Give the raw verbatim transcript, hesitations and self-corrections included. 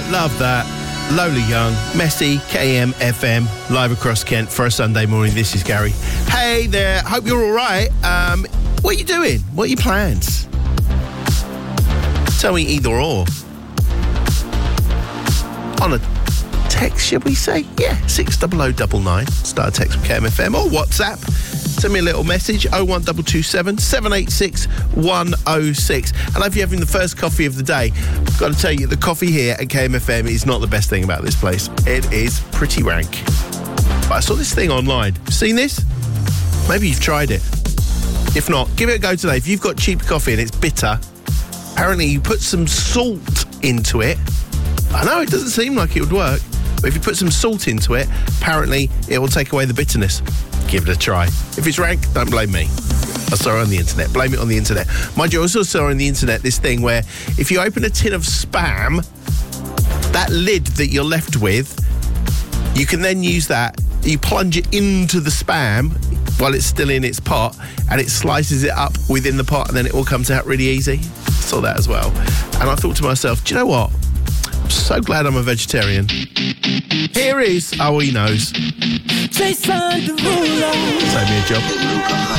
Lola, love that. Lola Young, Messy, K M F M, live across Kent for a Sunday morning. This is Gary. Hey there, hope you're all right. Um, what are you doing? What are your plans? Tell me either or. On a text, should we say? Yeah, six double oh double nine. Start a text from K M F M or WhatsApp. Send me a little message, oh one two two seven, seven eight six, one oh six. And if you're having the first coffee of the day, I've got to tell you, the coffee here at K M F M is not the best thing about this place. It is pretty rank. But I saw this thing online. Seen this? Maybe you've tried it. If not, give it a go today. If you've got cheap coffee and it's bitter, apparently you put some salt into it. I know it doesn't seem like it would work, but if you put some salt into it, apparently it will take away the bitterness. Give it a try. If it's rank, don't blame me. I saw it on the internet. Blame it on the internet. Mind you, I also saw on the internet this thing where if you open a tin of Spam, that lid that you're left with, you can then use that, you plunge it into the Spam while it's still in its pot, and it slices it up within the pot, and then it all comes out really easy. Saw that as well. And I thought to myself, do you know what? I'm so glad I'm a vegetarian. Here is, oh, he knows. Jason Derulo. Save me a job.